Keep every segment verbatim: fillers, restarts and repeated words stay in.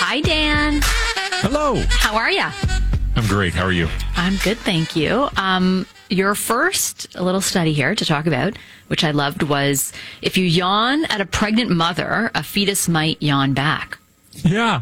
Hi, Dan. Hello. How are you? I'm great. How are you? I'm good, thank you. Um, your first little study here to talk about, which I loved, was if you yawn at a pregnant mother, a fetus might yawn back. Yeah.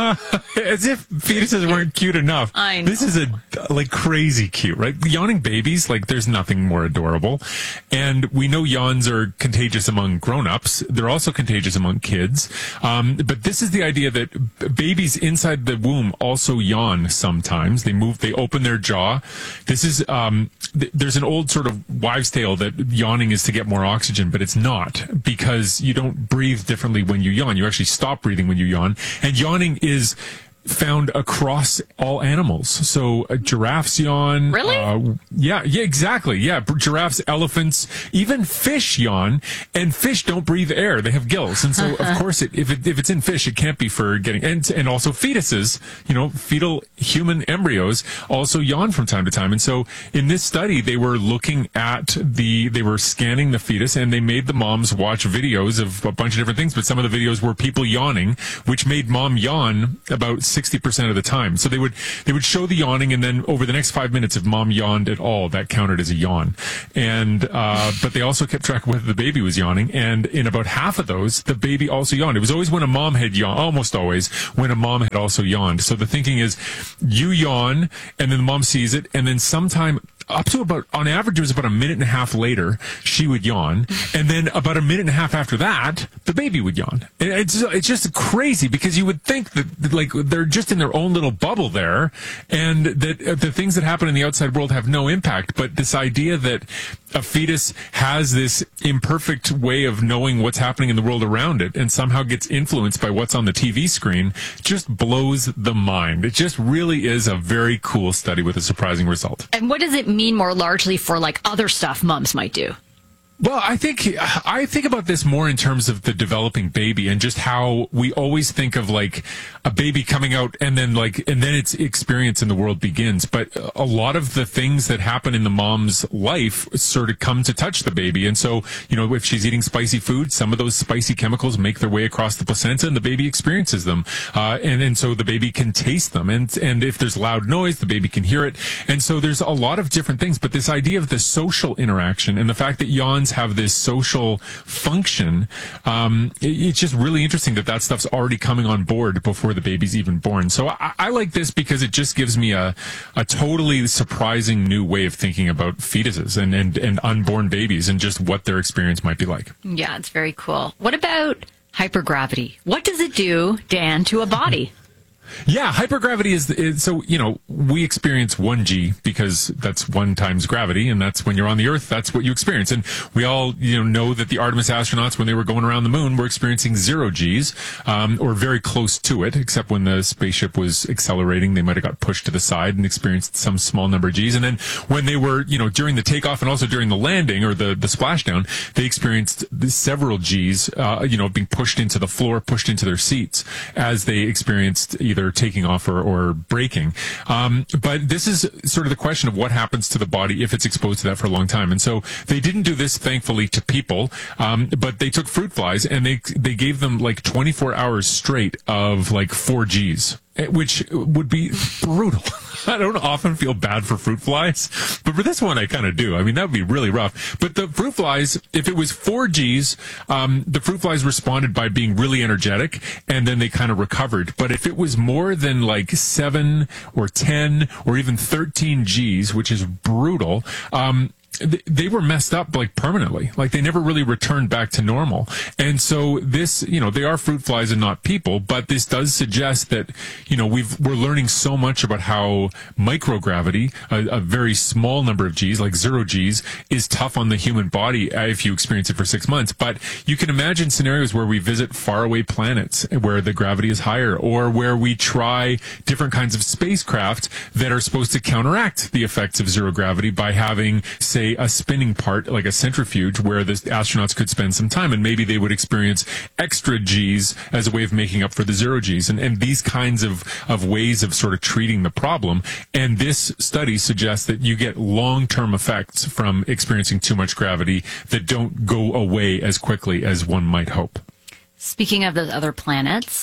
As if fetuses weren't cute enough. I know. This is a like crazy cute, right? Yawning babies, like there's nothing more adorable. And we know yawns are contagious among grown-ups. They're also contagious among kids. Um, but this is the idea that b- babies inside the womb also yawn sometimes. They move, they open their jaw. This is, um, th- there's an old sort of wives' tale that yawning is to get more oxygen, but it's not, because you don't breathe differently when you yawn. You actually stop breathing when you yawn. And yawning is found across all animals. So uh, giraffes yawn. Really? Uh, yeah, yeah, exactly. Yeah, giraffes, elephants, even fish yawn. And fish don't breathe air; they have gills. And so, of course, it, if it, if it's in fish, it can't be for getting. And and also fetuses, you know, fetal human embryos also yawn from time to time. And so, in this study, they were looking at the, they were scanning the fetus, and they made the moms watch videos of a bunch of different things. But some of the videos were people yawning, which made mom yawn about sixty percent of the time. So they would they would show the yawning, and then over the next five minutes, if mom yawned at all, that counted as a yawn. And uh, but they also kept track of whether the baby was yawning, and in about half of those, the baby also yawned. It was always when a mom had yawned, almost always when a mom had also yawned. So the thinking is, you yawn, and then the mom sees it, and then sometime up to about, on average, it was about a minute and a half later, she would yawn. And then about a minute and a half after that, the baby would yawn. It's, it's just crazy, because you would think that, like, they're just in their own little bubble there, and that the things that happen in the outside world have no impact. But this idea that a fetus has this imperfect way of knowing what's happening in the world around it and somehow gets influenced by what's on the T V screen just blows the mind. It just really is a very cool study with a surprising result. And what does it mean more largely for like other stuff moms might do? Well, I think I think about this more in terms of the developing baby, and just how we always think of like a baby coming out and then like and then its experience in the world begins. But a lot of the things that happen in the mom's life sort of come to touch the baby. And so, you know, if she's eating spicy food, some of those spicy chemicals make their way across the placenta, and the baby experiences them. Uh, and, and so the baby can taste them. And, and if there's loud noise, the baby can hear it. And so there's a lot of different things. But this idea of the social interaction and the fact that yawns have this social function, um, it, it's just really interesting that that stuff's already coming on board before the baby's even born. So I, I like this because it just gives me a, a totally surprising new way of thinking about fetuses and, and, and unborn babies and just what their experience might be like. Yeah, it's very cool. What about hypergravity? What does it do, Dan, to a body? Yeah, hypergravity is, is, so, you know, we experience one G because that's one times gravity, and that's when you're on the Earth, that's what you experience. And we all, you know, know that the Artemis astronauts, when they were going around the moon, were experiencing zero Gs, um, or very close to it, except when the spaceship was accelerating, they might have got pushed to the side and experienced some small number of Gs. And then when they were, you know, during the takeoff and also during the landing or the, the splashdown, they experienced the several Gs, uh, you know, being pushed into the floor, pushed into their seats as they experienced either taking off or, or braking. Um, but this is sort of the question of what happens to the body if it's exposed to that for a long time. And so they didn't do this, thankfully, to people, um, but they took fruit flies and they they gave them like twenty-four hours straight of like four Gs, which would be brutal. I don't often feel bad for fruit flies, but for this one, I kind of do. I mean, that would be really rough. But the fruit flies, if it was four Gs, um, the fruit flies responded by being really energetic, and then they kind of recovered. But if it was more than like seven or ten or even thirteen Gs, which is brutal, um, they were messed up like permanently. Like they never really returned back to normal. And so this, you know, they are fruit flies and not people, but this does suggest that, you know, we've, we're learning so much about how microgravity, a, a very small number of Gs, like zero Gs, is tough on the human body if you experience it for six months. But you can imagine scenarios where we visit faraway planets where the gravity is higher, or where we try different kinds of spacecraft that are supposed to counteract the effects of zero gravity by having, say, a spinning part, like a centrifuge, where the astronauts could spend some time, and maybe they would experience extra Gs as a way of making up for the zero Gs, and, and these kinds of, of ways of sort of treating the problem. And this study suggests that you get long-term effects from experiencing too much gravity that don't go away as quickly as one might hope. Speaking of those other planets,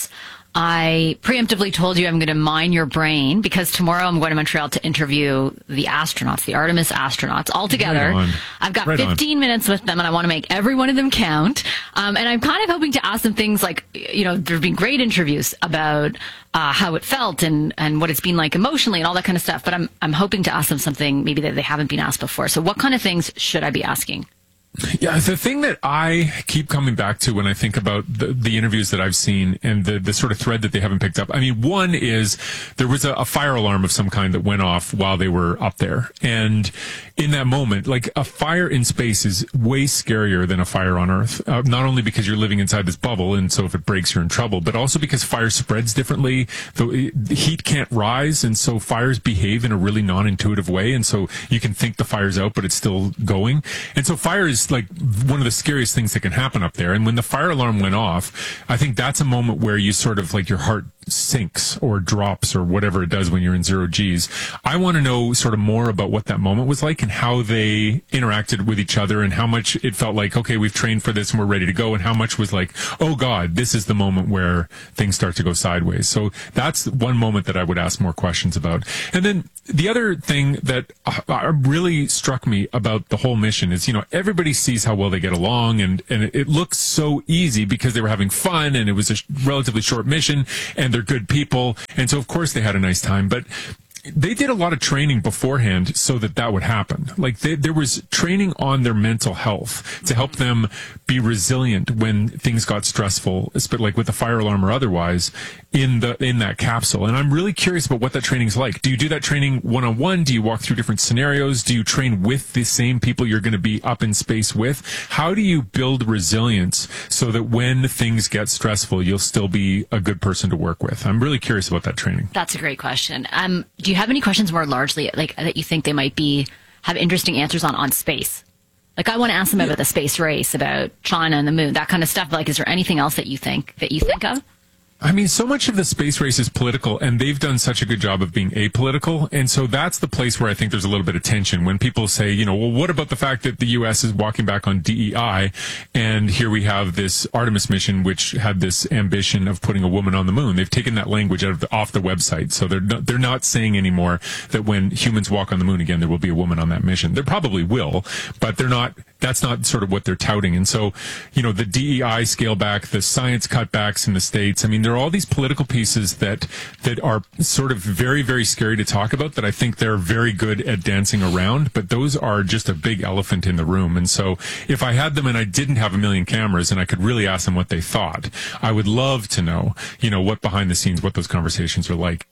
I preemptively told you I'm going to mine your brain because tomorrow I'm going to Montreal to interview the astronauts, the Artemis astronauts, all together. Right I've got right fifteen on. minutes with them, and I want to make every one of them count. Um, and I'm kind of hoping to ask them things like, you know, there have been great interviews about uh, how it felt and, and what it's been like emotionally and all that kind of stuff. But I'm I'm hoping to ask them something maybe that they haven't been asked before. So what kind of things should I be asking? Yeah, the thing that I keep coming back to when I think about the, the interviews that I've seen and the, the sort of thread that they haven't picked up, I mean, one is there was a, a fire alarm of some kind that went off while they were up there. And in that moment, like a fire in space is way scarier than a fire on Earth, uh, not only because you're living inside this bubble, and so if it breaks, you're in trouble, but also because fire spreads differently. The, the heat can't rise, and so fires behave in a really non-intuitive way. And so you can think the fire's out, but it's still going. And so fire is like one of the scariest things that can happen up there. And when the fire alarm went off, I think that's a moment where you sort of like your heart sinks or drops or whatever it does when you're in zero G's. I want to know sort of more about what that moment was like and how they interacted with each other and how much it felt like, okay, we've trained for this and we're ready to go, and how much was like, oh God, this is the moment where things start to go sideways. So that's one moment that I would ask more questions about. And then the other thing that uh, really struck me about the whole mission is, you know, everybody sees how well they get along, and, and it looks so easy because they were having fun and it was a sh- relatively short mission and they're good people. And so, of course, they had a nice time. But they did a lot of training beforehand so that that would happen. Like they, there was training on their mental health to help them be resilient when things got stressful, like with the fire alarm or otherwise, in the in that capsule. And I'm really curious about what that training's like. Do you do that training one-on-one? Do you walk through different scenarios? Do you train with the same people you're going to be up in space with? How do you build resilience so that when things get stressful, you'll still be a good person to work with? I'm really curious about that training. That's a great question. Um, do you have any questions more largely like that you think they might be have interesting answers on on space? Like I want to ask them about the space race, about China and the moon, that kind of stuff. Like, is there anything else that you think that you think of? I mean, so much of the space race is political, and they've done such a good job of being apolitical. And so that's the place where I think there's a little bit of tension when people say, you know, well, what about the fact that the U S is walking back on D E I? And here we have this Artemis mission, which had this ambition of putting a woman on the moon. They've taken that language out of the, off the website. So they're not, they're not saying anymore that when humans walk on the moon again, there will be a woman on that mission. There probably will, but they're not, that's not sort of what they're touting. And so, you know, the D E I scale back, the science cutbacks in the States, I mean, there are all these political pieces that that are sort of very, very scary to talk about that I think they're very good at dancing around, but those are just a big elephant in the room. And so if I had them and I didn't have a million cameras and I could really ask them what they thought, I would love to know, you know, what behind the scenes, what those conversations are like.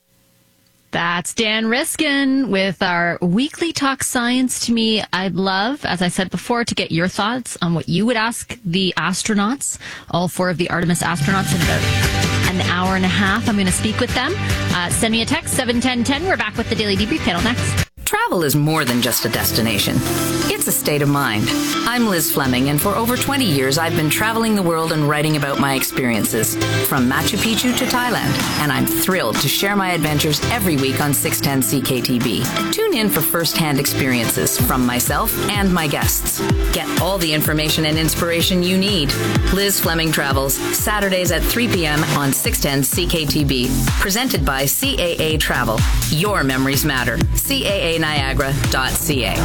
That's Dan Riskin with our weekly Talk Science to Me. I'd love, as I said before, to get your thoughts on what you would ask the astronauts, all four of the Artemis astronauts, in about an hour and a half. I'm going to speak with them. Uh, send me a text, seven one zero one zero. We're back with the Daily Debrief panel next. Travel is more than just a destination. It's a state of mind. I'm Liz Fleming, and for over twenty years, I've been traveling the world and writing about my experiences, from Machu Picchu to Thailand, and I'm thrilled to share my adventures every week on six ten C K T B. Tune in for first-hand experiences from myself and my guests. Get all the information and inspiration you need. Liz Fleming Travels, Saturdays at three p.m. on six ten C K T B. Presented by C A A Travel. Your memories matter. C A A Niagara dot C A.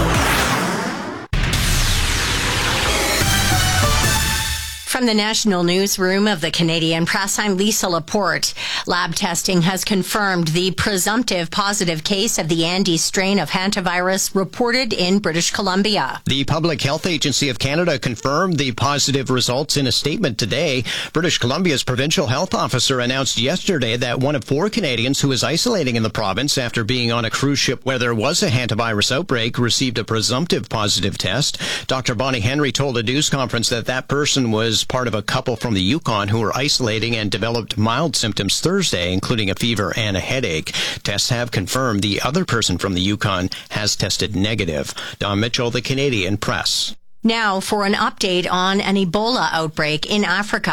From the National Newsroom of the Canadian Press, I'm Lisa Laporte. Lab testing has confirmed the presumptive positive case of the Andes strain of hantavirus reported in British Columbia. The Public Health Agency of Canada confirmed the positive results in a statement today. British Columbia's provincial health officer announced yesterday that one of four Canadians who is isolating in the province after being on a cruise ship where there was a hantavirus outbreak received a presumptive positive test. Doctor Bonnie Henry told a news conference that that person was part of a couple from the Yukon who were isolating and developed mild symptoms Thursday, including a fever and a headache. Tests have confirmed the other person from the Yukon has tested negative. Don Mitchell, the Canadian Press. Now for an update on an Ebola outbreak in Africa.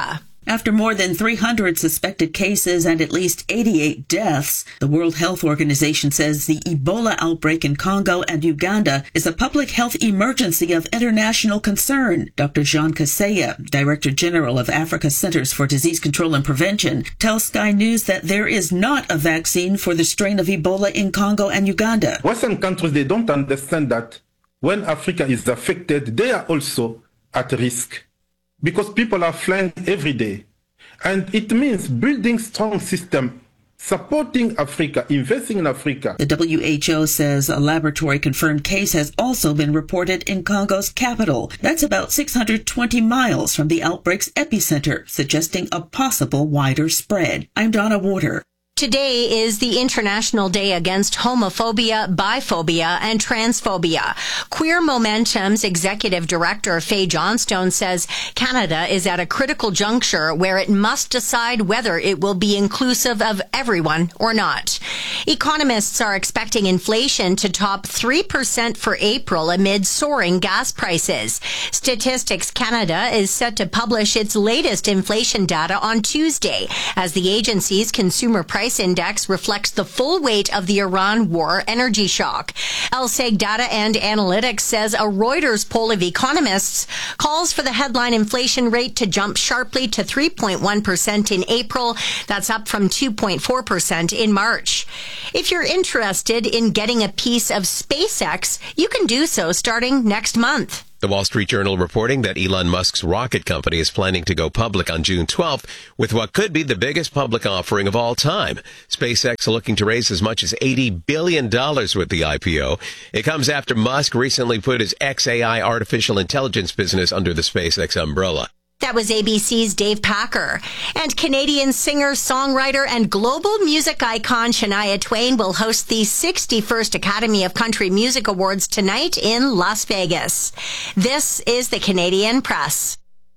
After more than three hundred suspected cases and at least eighty-eight deaths, the World Health Organization says the Ebola outbreak in Congo and Uganda is a public health emergency of international concern. Doctor Jean Kaseya, Director General of Africa Centers for Disease Control and Prevention, tells Sky News that there is not a vaccine for the strain of Ebola in Congo and Uganda. Western countries, they don't understand that when Africa is affected, they are also at risk because people are flying every day. And it means building strong system, supporting Africa, investing in Africa. The W H O says a laboratory-confirmed case has also been reported in Congo's capital. That's about six hundred twenty miles from the outbreak's epicenter, suggesting a possible wider spread. I'm Donna Warder. Today is the International Day Against Homophobia, Biphobia, and Transphobia. Queer Momentum's Executive Director, Faye Johnstone, says Canada is at a critical juncture where it must decide whether it will be inclusive of everyone or not. Economists are expecting inflation to top three percent for April amid soaring gas prices. Statistics Canada is set to publish its latest inflation data on Tuesday, as the agency's consumer price index reflects the full weight of the Iran war energy shock. L S E G Data and Analytics says a Reuters poll of economists calls for the headline inflation rate to jump sharply to three point one percent in April. That's up from two point four percent in March. If you're interested in getting a piece of SpaceX, you can do so starting next month. The Wall Street Journal reporting that Elon Musk's rocket company is planning to go public on June twelfth with what could be the biggest public offering of all time. SpaceX looking to raise as much as eighty billion dollars with the I P O. It comes after Musk recently put his X A I artificial intelligence business under the SpaceX umbrella. That was A B C's Dave Packer. And Canadian singer, songwriter, and global music icon Shania Twain will host the sixty-first Academy of Country Music Awards tonight in Las Vegas. This is the Canadian Press.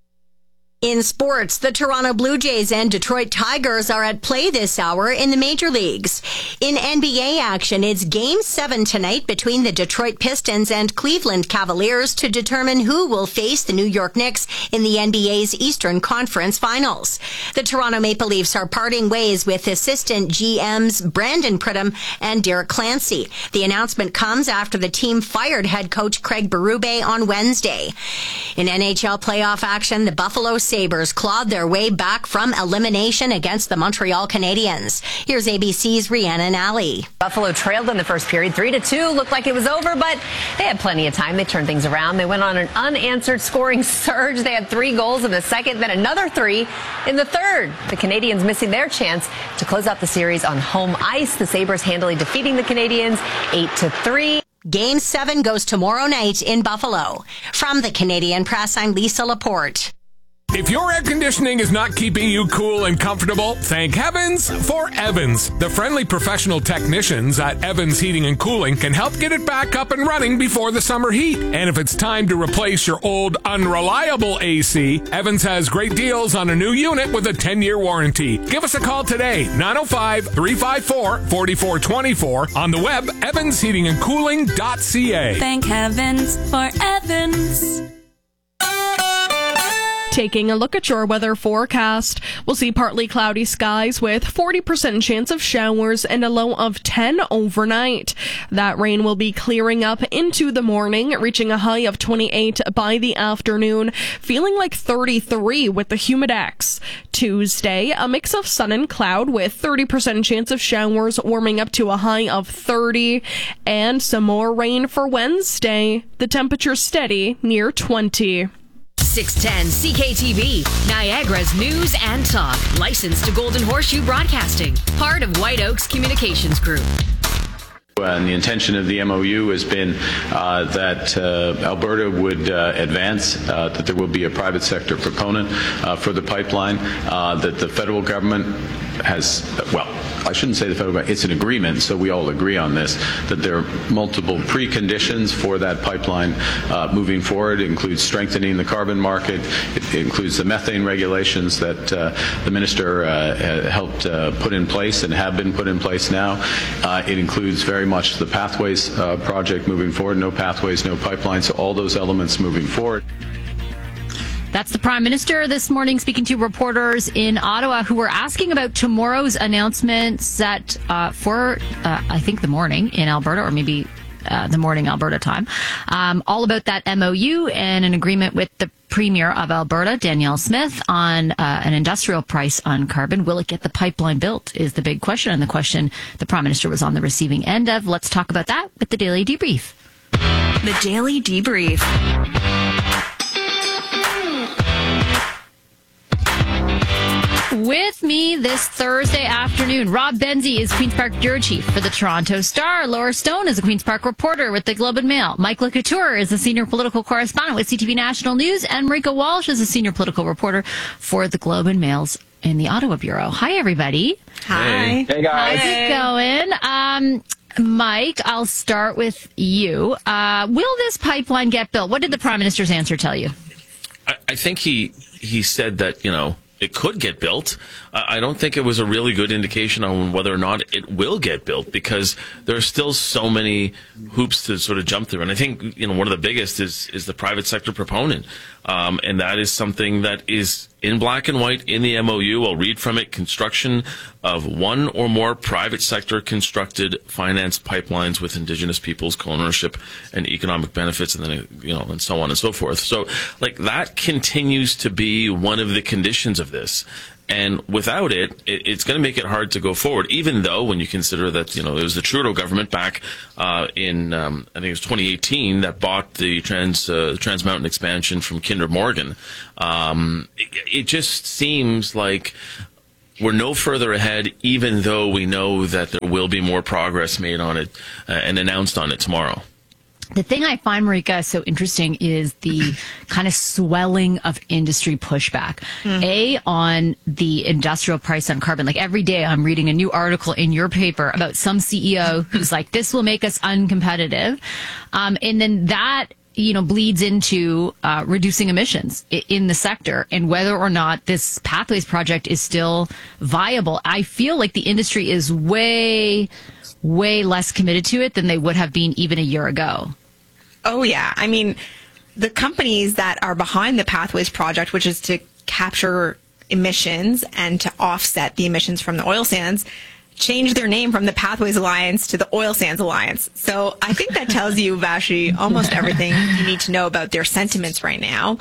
In sports, the Toronto Blue Jays and Detroit Tigers are at play this hour in the major leagues. In N B A action, it's Game seven tonight between the Detroit Pistons and Cleveland Cavaliers to determine who will face the New York Knicks in the N B A's Eastern Conference Finals. The Toronto Maple Leafs are parting ways with assistant G Ms Brandon Pridham and Derek Clancy. The announcement comes after the team fired head coach Craig Berube on Wednesday. In N H L playoff action, the Buffalo Sabres clawed their way back from elimination against the Montreal Canadiens. Here's A B C's Rhiannon Alley. Buffalo trailed in the first period, three to two. Looked like it was over, but they had plenty of time. They turned things around. They went on an unanswered scoring surge. They had three goals in the second, then another three in the third. The Canadiens missing their chance to close out the series on home ice. The Sabres handily defeating the Canadiens eight to three. Game seven goes tomorrow night in Buffalo. From the Canadian Press, I'm Lisa Laporte. If your air conditioning is not keeping you cool and comfortable, thank heavens for Evans. The friendly professional technicians at Evans Heating and Cooling can help get it back up and running before the summer heat. And if it's time to replace your old unreliable A C, Evans has great deals on a new unit with a ten-year warranty. Give us a call today, nine oh five, three five four, four four two four, on the web, evans heating and cooling dot c a. Thank heavens for Evans. Taking a look at your weather forecast, we'll see partly cloudy skies with forty percent chance of showers and a low of ten overnight. That rain will be clearing up into the morning, reaching a high of twenty-eight by the afternoon, feeling like thirty-three with the humidex. Tuesday, a mix of sun and cloud with thirty percent chance of showers, warming up to a high of thirty, and some more rain for Wednesday. The temperature steady near twenty. six ten C K T V, Niagara's news and talk. Licensed to Golden Horseshoe Broadcasting. Part of White Oaks Communications Group. And the intention of the M O U has been uh, that uh, Alberta would uh, advance, uh, that there will be a private sector proponent uh, for the pipeline, uh, that the federal government has, well, I shouldn't say the federal government, it's an agreement, so we all agree on this, that there are multiple preconditions for that pipeline uh, moving forward. It includes strengthening the carbon market. It, it includes the methane regulations that uh, the minister uh, helped uh, put in place and have been put in place now. Uh, it includes very much the Pathways uh, project moving forward. No pathways, no pipeline, so all those elements moving forward. That's the Prime Minister this morning speaking to reporters in Ottawa who were asking about tomorrow's announcement set uh, for, uh, I think, the morning in Alberta, or maybe uh, the morning Alberta time. Um, all about that M O U and an agreement with the Premier of Alberta, Danielle Smith, on uh, an industrial price on carbon. Will it get the pipeline built is the big question, and the question the Prime Minister was on the receiving end of. Let's talk about that with the Daily Debrief. The Daily Debrief. With me this Thursday afternoon, Rob Benzie is Queen's Park Bureau Chief for the Toronto Star. Laura Stone is a Queen's Park reporter with the Globe and Mail. Mike LeCouture is a senior political correspondent with C T V National News. And Marika Walsh is a senior political reporter for the Globe and Mail's in the Ottawa Bureau. Hi, everybody. Hi. Hey, guys. How's it going? Um, Mike, I'll start with you. Uh, will this pipeline get built? What did the Prime Minister's answer tell you? I, I think he he said that, you know, it could get built. I don't think it was a really good indication on whether or not it will get built, because there are still so many hoops to sort of jump through. And I think, you know, one of the biggest is is the private sector proponent. Um, and that is something that is in black and white in the M O U. I'll read from it. Construction of one or more private sector constructed financed pipelines with Indigenous peoples, co-ownership and economic benefits, and then, you know, and so on and so forth. So, like, that continues to be one of the conditions of this. And without it, it it's going to make it hard to go forward, even though when you consider that, you know, it was the Trudeau government back uh, in, um, I think it was twenty eighteen, that bought the Trans uh, Trans Mountain expansion from Kinder Morgan. Um, it, it just seems like we're no further ahead, even though we know that there will be more progress made on it uh, and announced on it tomorrow. The thing I find, Marika, so interesting is the kind of swelling of industry pushback. Mm-hmm. A, on the industrial price on carbon. Like, every day I'm reading a new article in your paper about some C E O who's like, this will make us uncompetitive. Um, and then that, you know, bleeds into uh, reducing emissions in the sector, and whether or not this Pathways project is still viable. I feel like the industry is way, way less committed to it than they would have been even a year ago. Oh, yeah. I mean, the companies that are behind the Pathways project, which is to capture emissions and to offset the emissions from the oil sands, changed their name from the Pathways Alliance to the Oil Sands Alliance. So I think that tells you, Vashi, almost everything you need to know about their sentiments right now.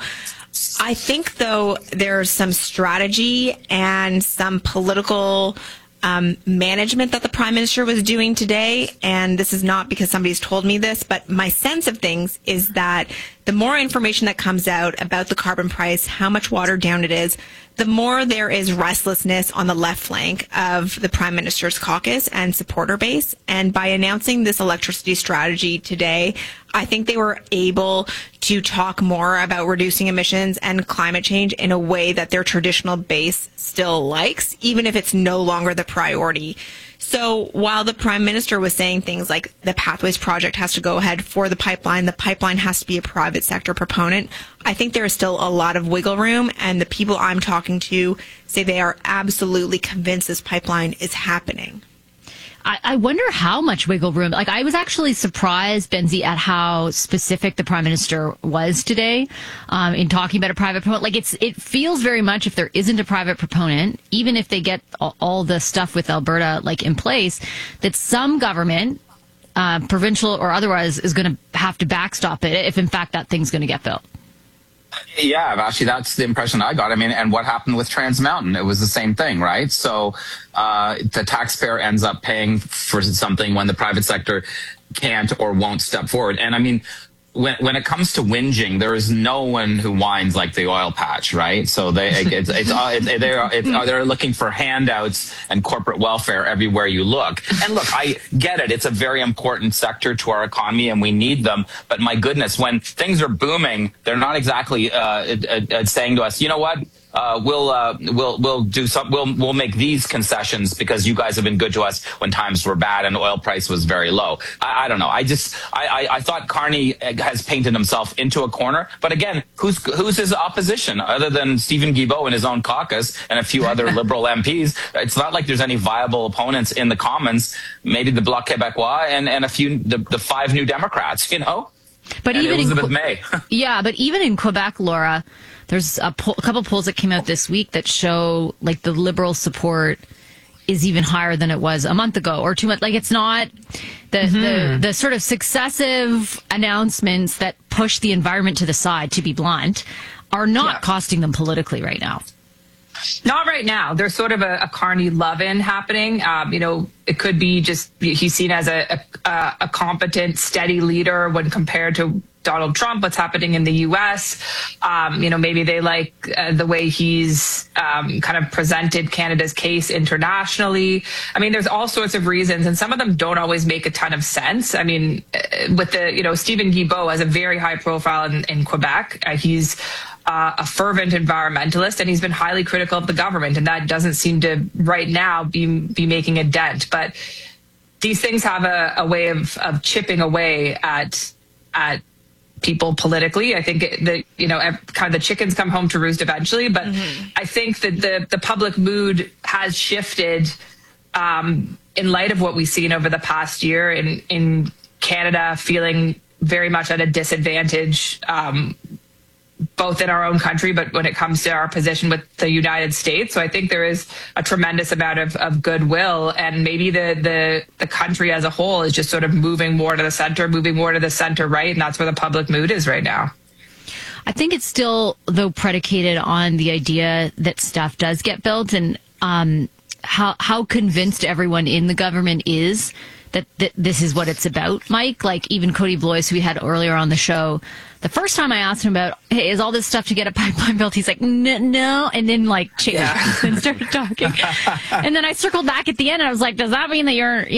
I think, though, there's some strategy and some political Um, management that the Prime Minister was doing today, and this is not because somebody's told me this, but my sense of things is that the more information that comes out about the carbon price, how much watered down it is, the more there is restlessness on the left flank of the Prime Minister's caucus and supporter base. And by announcing this electricity strategy today, I think they were able to talk more about reducing emissions and climate change in a way that their traditional base still likes, even if it's no longer the priority. So while the Prime Minister was saying things like the Pathways project has to go ahead for the pipeline, the pipeline has to be a private sector proponent, I think there is still a lot of wiggle room, and the people I'm talking to say they are absolutely convinced this pipeline is happening. I, I wonder how much wiggle room. Like, I was actually surprised, Benzie, at how specific the Prime Minister was today um, in talking about a private proponent. Like, it's it feels very much, if there isn't a private proponent, even if they get all, all the stuff with Alberta like in place, that some government, uh, provincial or otherwise, is going to have to backstop it if, in fact, that thing's going to get built. Yeah, actually, that's the impression I got. I mean, and what happened with Trans Mountain? It was the same thing, right? So uh, the taxpayer ends up paying for something when the private sector can't or won't step forward. And I mean, when when it comes to whinging, there is no one who whines like the oil patch, right? So they it's it's, it's they're it's, they're looking for handouts and corporate welfare everywhere you look. And look, I get it; it's a very important sector to our economy, and we need them. But my goodness, when things are booming, they're not exactly uh, uh, saying to us, you know what? Uh, we'll uh, we'll we'll do some. We'll we'll make these concessions because you guys have been good to us when times were bad and oil price was very low. I, I don't know. I just I, I I thought Carney has painted himself into a corner. But again, who's who's his opposition other than Stephen Guilbeault in his own caucus and a few other Liberal M Ps? It's not like there's any viable opponents in the Commons. Maybe the Bloc Québécois and and a few the, the five New Democrats. You know. But and even Elizabeth in, May. yeah, but even in Quebec, Laura, There's a, poll, a couple polls that came out this week that show like the Liberal support is even higher than it was a month ago or two months. Like it's not the, mm-hmm. the, the sort of successive announcements that push the environment to the side, to be blunt, are not yeah. costing them politically right now. Not right now. There's sort of a, a Carney love-in happening. Um, you know, it could be just he's seen as a, a, a competent, steady leader when compared to Donald Trump, what's happening in the U S. Um, you know, maybe they like uh, the way he's um, kind of presented Canada's case internationally. I mean, there's all sorts of reasons, and some of them don't always make a ton of sense. I mean, with the, you know, Stephen Guilbeault has a very high profile in, in Quebec. Uh, he's Uh, a fervent environmentalist, and he's been highly critical of the government, and that doesn't seem to right now be be making a dent. But these things have a, a way of, of chipping away at at people politically. I think that, you know, kind of the chickens come home to roost eventually, but mm-hmm. I think that the the public mood has shifted um, in light of what we've seen over the past year in in Canada, feeling very much at a disadvantage. Um, both in our own country, but when it comes to our position with the United States. So I think there is a tremendous amount of, of goodwill, and maybe the, the, the country as a whole is just sort of moving more to the center, moving more to the center right, and that's where the public mood is right now. I think it's still, though, predicated on the idea that stuff does get built, and um, how how convinced everyone in the government is that, that this is what it's about, Mike. Like even Cody Blois, who we had earlier on the show, the first time I asked him about, hey, is all this stuff to get a pipeline built? He's like, no, and then like changed yeah. and started talking. And then I circled back at the end and I was like, does that mean that you're...